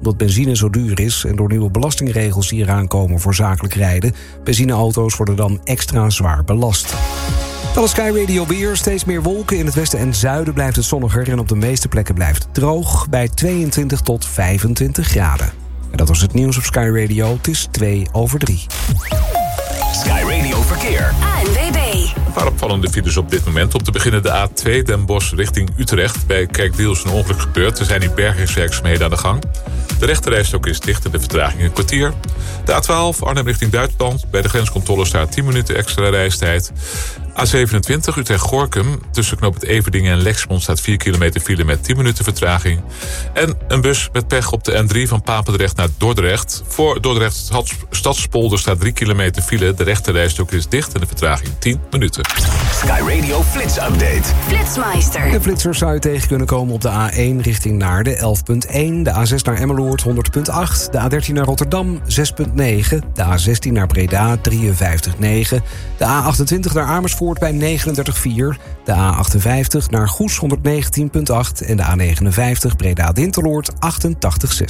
omdat benzine zo duur is en door nieuwe belastingregels die eraan komen voor zakelijk rijden. Benzineauto's worden dan extra zwaar belast. Dan is Sky Radio weer. Steeds meer wolken. In het westen en zuiden blijft het zonniger en op de meeste plekken blijft het droog bij 22 tot 25 graden. En dat was het nieuws op Sky Radio. Het is 2:03. Sky Radio Verkeer. ANWB. Een paar opvallende files op dit moment. Op te beginnen de A2 Den Bosch richting Utrecht. Bij Kijkdeels een ongeluk gebeurd. Er zijn hier bergingswerkzaamheden aan de gang. De rechterrijstok is dicht en de vertraging een kwartier. De A12 Arnhem richting Duitsland. Bij de grenscontrole staat 10 minuten extra reistijd. A27 Utrecht-Gorkum. Tussen knoop het Everdingen en Lexmond staat 4 kilometer file met 10 minuten vertraging. En een bus met pech op de N3 van Papendrecht naar Dordrecht. Voor Dordrecht Stadspolder staat 3 kilometer file. De rechterrijstok is dicht en de vertraging 10 minuten. Sky Radio Flits Update. Flitsmeister. De flitsers zou je tegen kunnen komen op de A1 richting Naarden 11.1. De A6 naar Emmeloord 100.8. De A13 naar Rotterdam 6.9. De A16 naar Breda 53.9. De A28 naar Amersfoort bij 39.4. De A58 naar Goes 119.8. En de A59 Breda-Dinteloord 88.6.